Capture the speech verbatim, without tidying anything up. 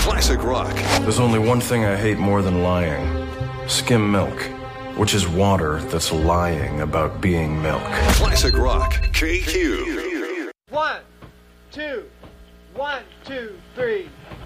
Classic rock. There's only one thing I hate more than lying. Skim milk, which is water that's lying about being milk. Classic rock. K Q. One, two, one, two, three.